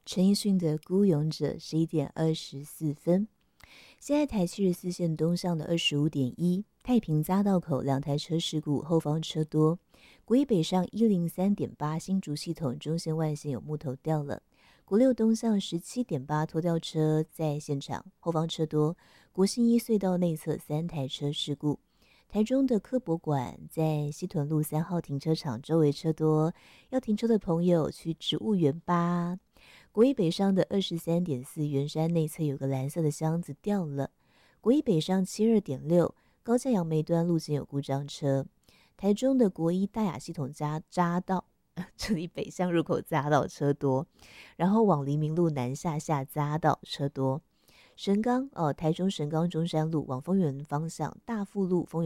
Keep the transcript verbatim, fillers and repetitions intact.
陈奕迅的《孤勇者》十一点二十四分。现在台七十四线东向的二十五点一，太平匝道口两台车事故，后方车多。国一北上一零三点八，新竹系统中线外线有木头掉了。国六东向十七点八，拖吊车在现场，后方车多。国信一隧道内侧三台车事故。台中的科博馆在西屯路三号停车场周围车多，要停车的朋友去植物园吧。国一北上的二十三点四，圆山内侧有个蓝色的箱子掉了。国一北上七二点六，高架杨梅端路线有故障车。台中的国一大雅系统匝匝道，这里北向入口匝道车多，然后往黎明路南下下匝道车多。神冈哦，台中神冈中山路往丰原方向大富路丰原